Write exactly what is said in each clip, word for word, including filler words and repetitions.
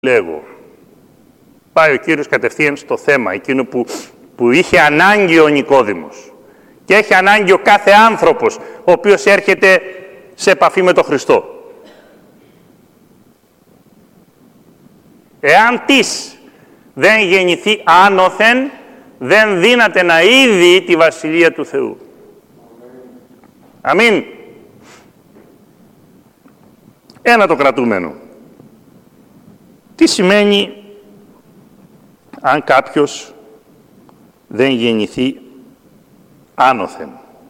λέγω. Πάει ο Κύριος κατευθείαν στο θέμα, εκείνο που, που είχε ανάγκη ο Νικόδημος. Και έχει ανάγκη ο κάθε άνθρωπος, ο οποίος έρχεται σε επαφή με τον Χριστό. Εάν της δεν γεννηθεί άνωθεν, δεν δύναται να είδει τη Βασιλεία του Θεού. Αμήν. Ένα το κρατούμενο. Τι σημαίνει αν κάποιος δεν γεννηθεί άνωθεν?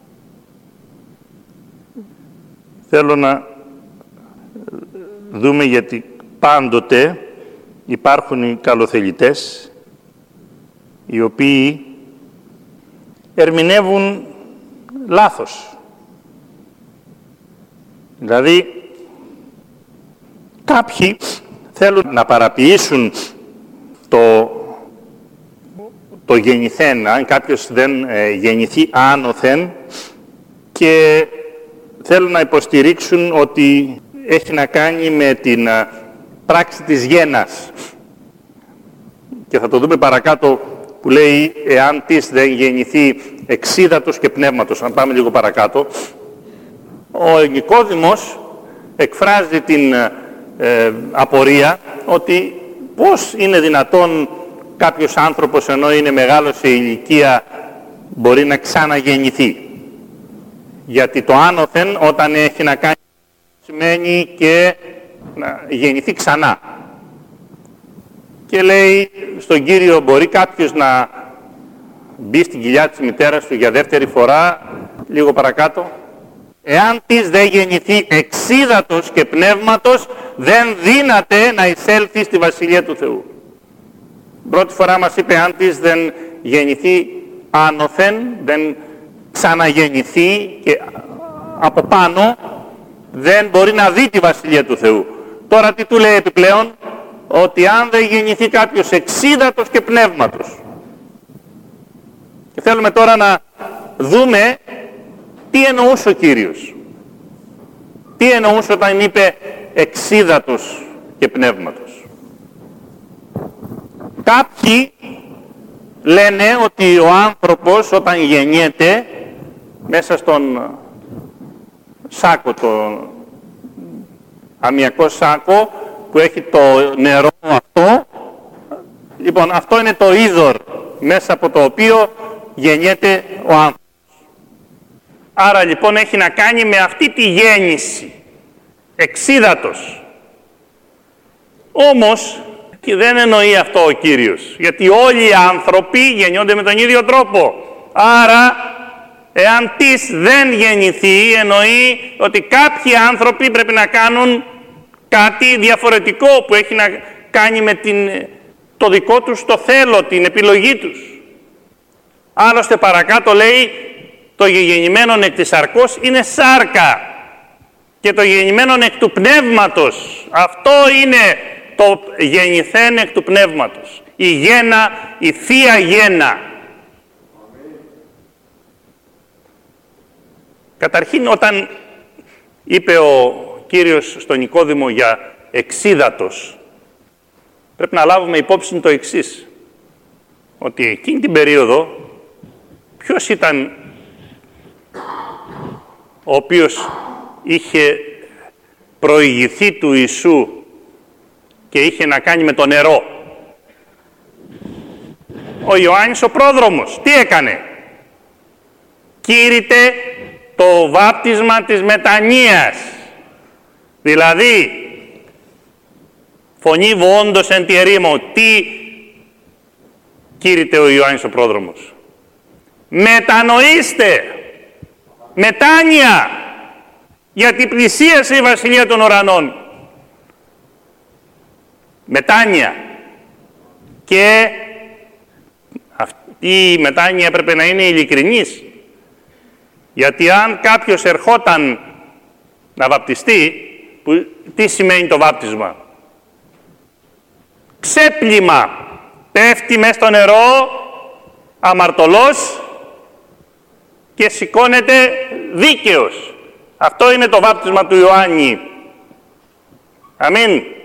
Θέλω να δούμε, γιατί πάντοτε υπάρχουν οι καλοθελητές οι οποίοι ερμηνεύουν λάθος. Δηλαδή, κάποιοι θέλουν να παραποιήσουν το, το γεννηθέν, αν κάποιος δεν ε, γεννηθεί άνωθεν, και θέλουν να υποστηρίξουν ότι έχει να κάνει με την α, πράξη της γένας. Και θα το δούμε παρακάτω που λέει εάν της δεν γεννηθεί εξίδατος και πνεύματος. Αν πάμε λίγο παρακάτω, ο Νικόδημος εκφράζει την ε, απορία ότι πώς είναι δυνατόν κάποιος άνθρωπος, ενώ είναι μεγάλος σε ηλικία, μπορεί να ξαναγεννηθεί. Γιατί το άνωθεν, όταν έχει να κάνει, σημαίνει και να γεννηθεί ξανά. Και λέει στον Κύριο, μπορεί κάποιος να μπει στην κοιλιά της μητέρας του για δεύτερη φορά, λίγο παρακάτω, εάν της δεν γεννηθεί εξίδατος και πνεύματος, δεν δύναται να εισέλθει στη Βασιλεία του Θεού. Πρώτη φορά μας είπε, αν της δεν γεννηθεί άνωθεν, δεν ξαναγεννηθεί και από πάνω, δεν μπορεί να δει τη Βασιλεία του Θεού. Τώρα τι του λέει επιπλέον? Ότι αν δεν γεννηθεί κάποιος εξίδατος και πνεύματος. Και θέλουμε τώρα να δούμε τι εννοούσε ο Κύριος. Τι εννοούσε όταν είπε εξίδατος και πνεύματος. Κάποιοι λένε ότι ο άνθρωπος όταν γεννιέται μέσα στον σάκο, το αμμιακό σάκο που έχει το νερό αυτό, λοιπόν αυτό είναι το είδωρ μέσα από το οποίο γεννιέται ο άνθρωπος. Άρα λοιπόν έχει να κάνει με αυτή τη γέννηση, εξίδατος. Όμως και δεν εννοεί αυτό ο Κύριος, γιατί όλοι οι άνθρωποι γεννιόνται με τον ίδιο τρόπο. Άρα εάν της δεν γεννηθεί, εννοεί ότι κάποιοι άνθρωποι πρέπει να κάνουν κάτι διαφορετικό που έχει να κάνει με την, το δικό τους το θέλω, την επιλογή τους. Άλλωστε παρακάτω λέει, το γεννημένον εκ της σαρκός είναι σάρκα και το γεννημένον εκ του πνεύματος, αυτό είναι το γεννηθέν εκ του πνεύματος. Η γέννα, η θεία γέννα. Καταρχήν όταν είπε ο Κύριος στον Νικόδημο για εξίδατος, πρέπει να λάβουμε υπόψη το εξής, ότι εκείνη την περίοδο ποιος ήταν ο οποίος είχε προηγηθεί του Ιησού και είχε να κάνει με το νερό? Ο Ιωάννης ο πρόδρομος. Τι έκανε? Κήρυτε το βάπτισμα της μετανοίας. Δηλαδή, φωνή βοόντος εν τη ερήμο. Τι κήρυτε ο Ιωάννης ο πρόδρομος? Μετανοήστε. Μετάνοια. Γιατί πλησίασε η Βασιλεία των Ουρανών. Μετάνοια. Και αυτή η μετάνοια έπρεπε να είναι ειλικρινής. Γιατί αν κάποιος ερχόταν να βαπτιστεί, που, τι σημαίνει το βάπτισμα? Ξέπλυμα. Πέφτει μέσα στο νερό, αμαρτωλός, και σηκώνεται δίκαιος. Αυτό είναι το βάπτισμα του Ιωάννη. Αμήν.